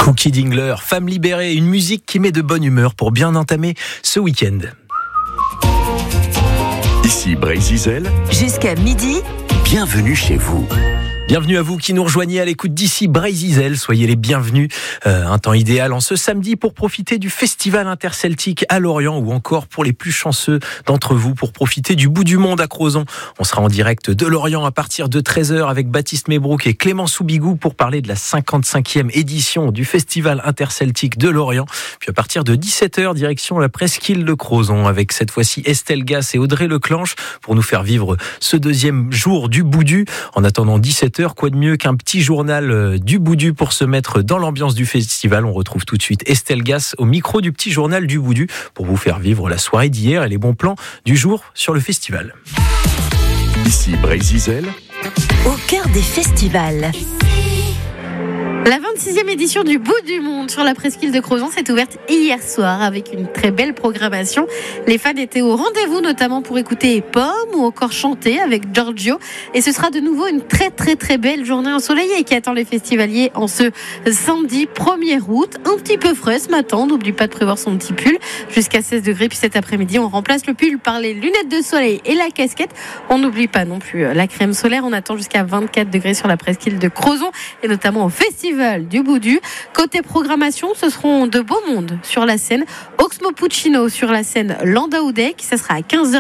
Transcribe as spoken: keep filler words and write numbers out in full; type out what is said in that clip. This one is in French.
Cookie Dingler, Femme libérée, une musique qui met de bonne humeur pour bien entamer ce week-end. Ici Brésil. Jusqu'à midi, Bienvenue chez vous. Bienvenue à vous qui nous rejoignez à l'écoute d'ici Brésil. Soyez les bienvenus. Euh, un temps idéal en ce samedi pour profiter du Festival interceltique à Lorient ou encore pour les plus chanceux d'entre vous pour profiter du bout du monde à Crozon. On sera en direct de Lorient à partir de treize heures avec Baptiste Mébrouk et Clément Soubigou pour parler de la cinquante-cinquième édition du Festival interceltique de Lorient. Puis à partir de dix-sept heures, direction la presqu'île de Crozon avec cette fois-ci Estelle Gass et Audrey Leclanche pour nous faire vivre ce deuxième jour du Boudu. En attendant dix-sept heures, quoi de mieux qu'un petit journal du Boudu pour se mettre dans l'ambiance du festival. On retrouve tout de suite Estelle Gass au micro du petit journal du Boudu pour vous faire vivre la soirée d'hier et les bons plans du jour sur le festival. Ici Brésil. au cœur des festivals. La vingt-sixième édition du Bout du Monde sur la presqu'île de Crozon s'est ouverte hier soir avec une très belle programmation. Les fans étaient au rendez-vous notamment pour écouter Pomme ou encore chanter avec Giorgio. Et ce sera de nouveau une très très très belle journée ensoleillée qui attend les festivaliers en ce samedi premier août. Un petit peu frais ce matin, n'oublie pas de prévoir son petit pull. Jusqu'à seize degrés, puis cet après-midi on remplace le pull par les lunettes de soleil et la casquette. On n'oublie pas non plus la crème solaire. On attend jusqu'à vingt-quatre degrés sur la presqu'île de Crozon et notamment au festival du Boudu. Côté programmation, ce seront de beaux mondes sur la scène. Oxmo Puccino sur la scène Landau Day, qui ça sera à quinze heures.